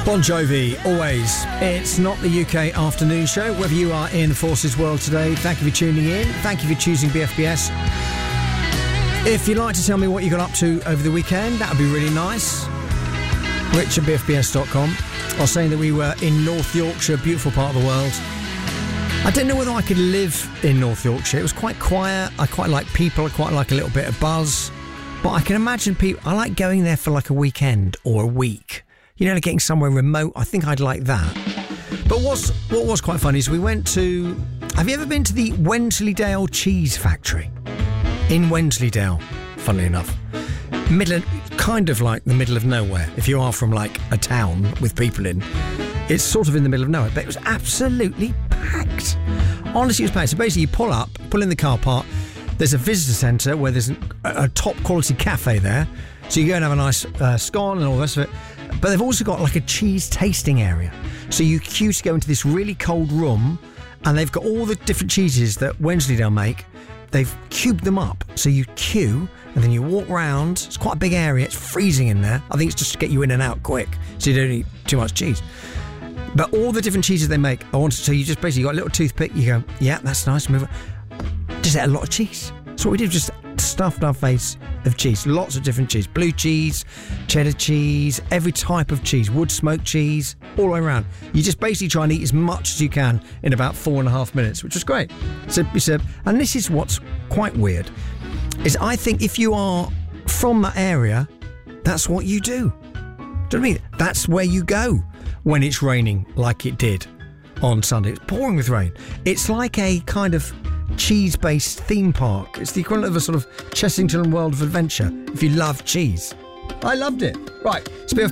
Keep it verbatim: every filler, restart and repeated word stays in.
Bon Jovi, always. It's not the U K afternoon show. Whether you are in Forces World today, thank you for tuning in. Thank you for choosing B F B S. If you'd like to tell me what you got up to over the weekend, that would be really nice. Rich at b f b s dot com. I was saying that we were in North Yorkshire, beautiful part of the world. I didn't know whether I could live in North Yorkshire. It was quite quiet. I quite like people. I quite like a little bit of buzz. But I can imagine people... I like going there for like a weekend or a week. You know, getting somewhere remote. I think I'd like that. But what's, what was quite funny is we went to... Have you ever been to the Wensleydale Cheese Factory? In Wensleydale, funnily enough. Middle, kind of like the middle of nowhere. If you are from like a town with people in, it's sort of in the middle of nowhere. But it was absolutely packed. Honestly, it was packed. So basically you pull up, pull in the car park. There's a visitor centre where there's an, a, a top quality cafe there. So you go and have a nice uh, scone and all the rest of it. But they've also got like a cheese tasting area. So you queue to go into this really cold room and they've got all the different cheeses that Wensleydale make. They've cubed them up. So you queue and then you walk round. It's quite a big area. It's freezing in there. I think it's just to get you in and out quick so you don't eat too much cheese. But all the different cheeses they make, I wanted to, so you just basically got a little toothpick. You go, yeah, that's nice. Move on. Just ate a lot of cheese. So what we did was just stuffed our face of cheese. Lots of different cheese. Blue cheese, cheddar cheese, every type of cheese. Wood smoked cheese, all the way around. You just basically try and eat as much as you can in about four and a half minutes, which was great. So we said, and this is what's quite weird, is I think if you are from that area, that's what you do. Do you know what I mean? That's where you go when it's raining like it did on Sunday. It's pouring with rain. It's like a kind of cheese-based theme park. It's the equivalent of a sort of Chessington World of Adventure if you love cheese. I loved it. Right, it's B F